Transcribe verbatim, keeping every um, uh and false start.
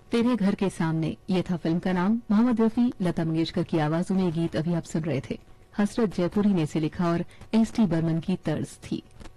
तेरे घर के सामने, ये था फिल्म का नाम। मोहम्मद रफी, लता मंगेशकर की आवाजों में गीत अभी आप सुन रहे थे। हसरत जयपुरी ने इसे लिखा और एस टी बर्मन की तर्ज थी।